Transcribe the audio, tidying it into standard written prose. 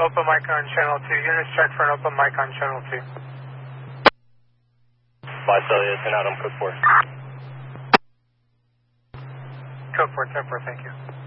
open mic on channel 2. Units check for an open mic on channel 2. Visalia, 10 Adam, code 4. Code 4, 10 4, thank you.